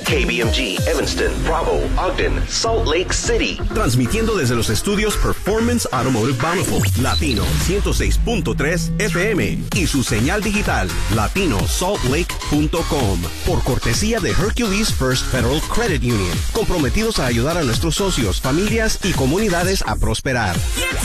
KBMG, Evanston, Bravo, Ogden, Salt Lake City. Transmitiendo desde los estudios Performance Automotive Bountiful, Latino 106.3 FM y su señal digital latinosaltlake.com. Por cortesía de Hercules First Federal Credit Union, comprometidos a ayudar a nuestros socios, familias y comunidades a prosperar.